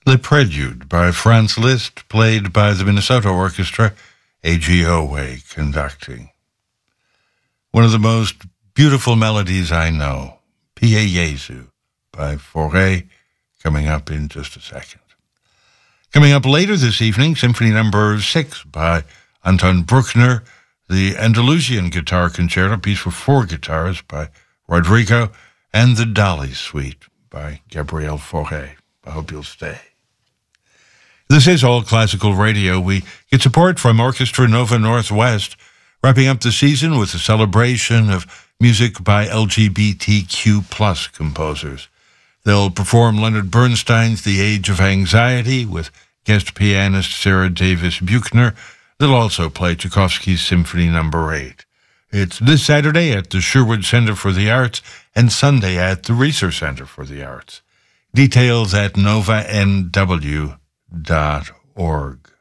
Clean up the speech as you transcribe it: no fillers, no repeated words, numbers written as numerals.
The Prelude by Franz Liszt, played by the Minnesota Orchestra, A.G. Oway conducting. One of the most beautiful melodies I know, Pie Jesu by Fauré, coming up in just a second. Coming up later this evening, Symphony No. 6 by Anton Bruckner, the Andalusian Guitar Concerto, piece for 4 guitars by Rodrigo, and the Dali Suite by Gabriel Fauré. I hope you'll stay. This is All Classical Radio. We get support from Orchestra Nova Northwest, wrapping up the season with a celebration of music by LGBTQ+ composers. They'll perform Leonard Bernstein's The Age of Anxiety with guest pianist Sarah Davis Buchner. They'll also play Tchaikovsky's Symphony No. 8. It's this Saturday at the Sherwood Center for the Arts and Sunday at the Reser Center for the Arts. Details at novanw.org.